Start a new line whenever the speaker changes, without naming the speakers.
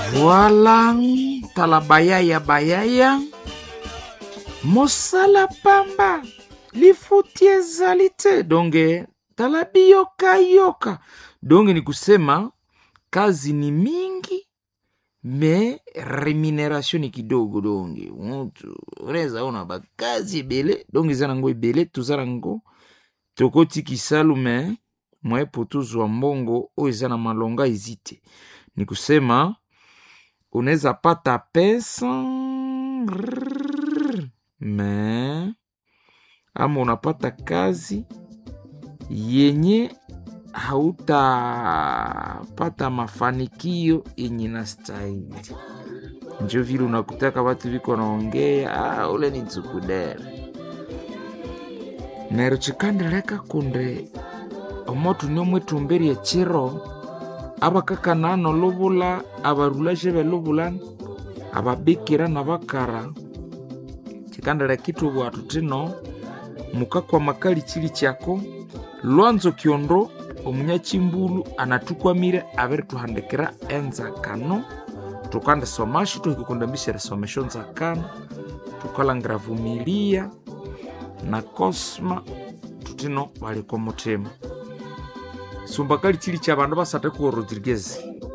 Voilà, tala bayaya mosala pamba lifuti ezali te, donge tala biyoka. Donge ni kusema kazi ni mingi me remuneration ni kidogo. Donge mtu unaweza ona bakazi bele, donge zana ngo bele tuzana ngo tokoti kisalu me mwepo tuzwa mbongo oizana malonga izite. Ni kusema unaweza pata pesa me ama unapata kazi yenye hautapata mafanikio yenye nastahili. Njo vile unakutaka watu viko naongea ule ni tsukudere nero chikandeleka kunde omotu nomwe tumberi ya chiro abakaka nano lobula abarula jebe lobulani ababikira nabakara chikandala kitu bwatu tino mukakwa makali chili chako lwanzo kiondo omunyachimbulu anatukwamire abere tuhandekera enza kano tukanda somasho tukikundambisha resomesho nza kano tukalangira vumilia na kosma tutino bali kwa mutema sumbakali chili cha bandu basate ku Rodriguez